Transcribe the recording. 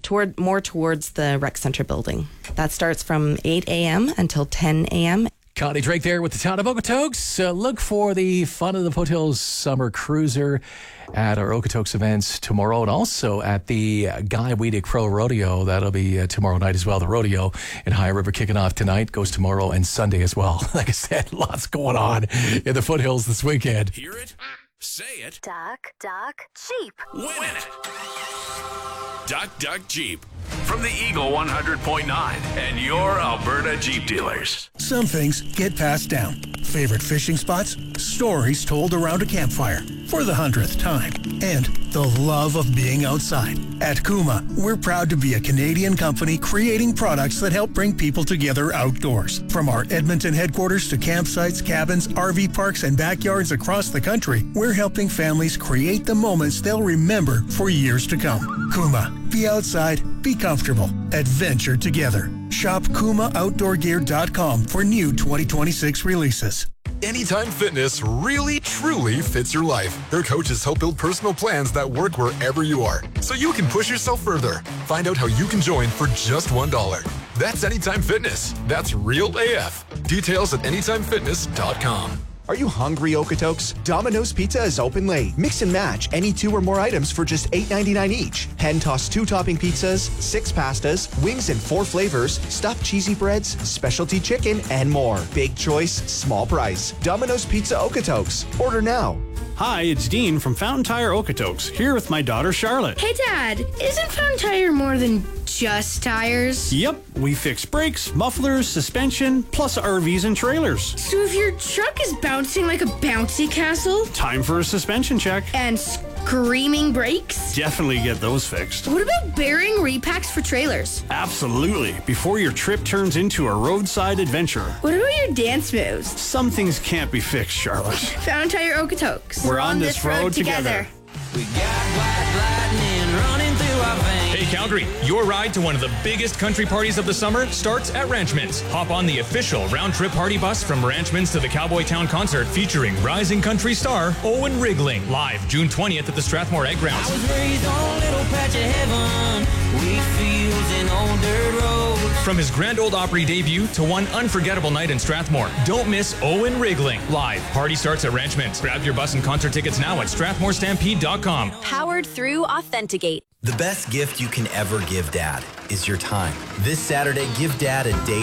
more towards the rec center building. That starts from 8 a.m. until 10 a.m. Connie Drake there with the town of Okotoks. Look for the Fun of the Foothills Summer Cruiser at our Okotoks events tomorrow, and also at the Guy Weedy Crow Rodeo. That'll be tomorrow night as well. The rodeo in High River kicking off tonight, goes tomorrow and Sunday as well. Like I said, lots going on in the foothills this weekend. Hear it? Say it. Duck, Jeep. Win it. Duck, Jeep. From the Eagle 100.9 and your Alberta Jeep dealers. Some things get passed down. Favorite fishing spots, stories told around a campfire for the 100th time, and the love of being outside. At Kuma, we're proud to be a Canadian company creating products that help bring people together outdoors. From our Edmonton headquarters to campsites, cabins, RV parks, and backyards across the country, we're helping families create the moments they'll remember for years to come. Kuma, be outside, be comfortable, adventure together. Shop KumaOutdoorGear.com for new 2026 releases. Anytime Fitness really, truly fits your life. Their coaches help build personal plans that work wherever you are, so you can push yourself further. Find out how you can join for just $1. That's Anytime Fitness. That's real AF. Details at AnytimeFitness.com. Are you hungry, Okotoks? Domino's Pizza is open late. Mix and match any 2 or more items for just $8.99 each. Hand-tossed 2-topping pizzas, 6 pastas, wings in 4 flavors, stuffed cheesy breads, specialty chicken, and more. Big choice, small price. Domino's Pizza Okotoks. Order now. Hi, it's Dean from Fountain Tire Okotoks, here with my daughter Charlotte. Hey Dad, isn't Fountain Tire more than just tires? Yep, we fix brakes, mufflers, suspension, plus RVs and trailers. So if your truck is bouncing like a bouncy castle? Time for a suspension check. And screaming brakes? Definitely get those fixed. What about bearing repacks for trailers? Absolutely, before your trip turns into a roadside adventure. What about your dance moves? Some things can't be fixed, Charlotte. Fountain Tire Okotoks. We're on this road together. We got white lightning running through our veins. Hey Calgary, your ride to one of the biggest country parties of the summer starts at Ranchmans. Hop on the official round-trip party bus from Ranchmans to the Cowboy Town concert featuring rising country star Owen Wriggling, live June 20th at the Strathmore Egg Grounds. I was raised on a little patch of heaven, wheat fields and old dirt roads. From his Grand Ole Opry debut to one unforgettable night in Strathmore, don't miss Owen Wriggling live. Party starts at Ranchmans. Grab your bus and concert tickets now at StrathmoreStampede.com. Powered through Authenticate. The best gift you can ever give Dad is your time. This Saturday, give Dad a date